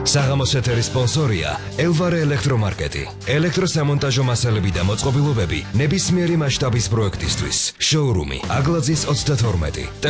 საღამოს ეთერის სპონსორია ელვარე ელექტრომარკეტი. ელექტროსამონტაჟო მასალები და მოწყობილობები ნებისმიერი მასშტაბის პროექტისთვის. შოურუმი აგლაძის 32.